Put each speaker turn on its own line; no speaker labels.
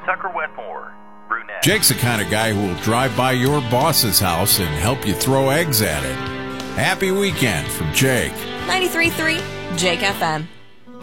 Tucker Wetmore, brunette.
Jake's the kind of guy who will drive by your boss's house and help you throw eggs at it. Happy weekend from Jake.
93.3 Jake FM.